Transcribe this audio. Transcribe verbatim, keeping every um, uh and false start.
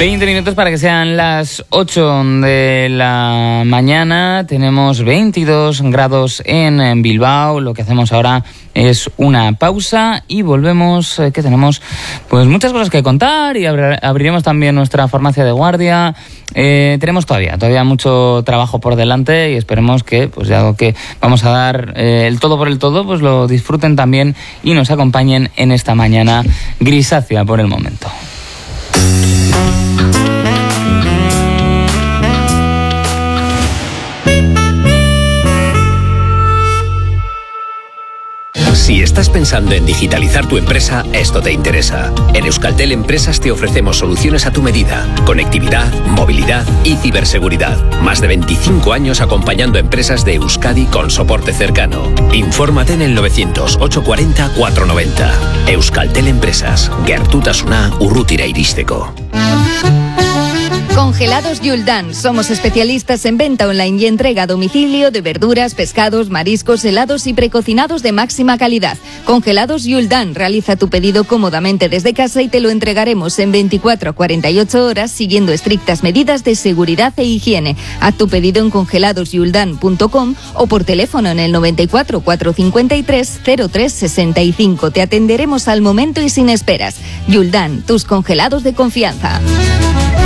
veinte minutos para que sean las ocho de la mañana. Tenemos veintidós grados en Bilbao. Lo que hacemos ahora es una pausa y volvemos, eh, que tenemos pues muchas cosas que contar y abr- abriremos también nuestra farmacia de guardia. Eh, tenemos todavía, todavía mucho trabajo por delante y esperemos que, pues ya que vamos a dar eh, el todo por el todo, pues lo disfruten también y nos acompañen en esta mañana grisácea por el momento. Si estás pensando en digitalizar tu empresa, esto te interesa. En Euskaltel Empresas te ofrecemos soluciones a tu medida. Conectividad, movilidad y ciberseguridad. Más de veinticinco años acompañando empresas de Euskadi con soporte cercano. Infórmate en el novecientos, ochocientos cuarenta, cuatrocientos noventa. Euskaltel Empresas. Gertutasuna urrutira iristeko. Congelados Yuldan. Somos especialistas en venta online y entrega a domicilio de verduras, pescados, mariscos, helados y precocinados de máxima calidad. Congelados Yuldan. Realiza tu pedido cómodamente desde casa y te lo entregaremos en veinticuatro a cuarenta y ocho horas siguiendo estrictas medidas de seguridad e higiene. Haz tu pedido en congelados yuldan punto com o por teléfono en el noventa y cuatro, cuatrocientos cincuenta y tres, cero tres sesenta y cinco. Te atenderemos al momento y sin esperas. Yuldan, tus congelados de confianza.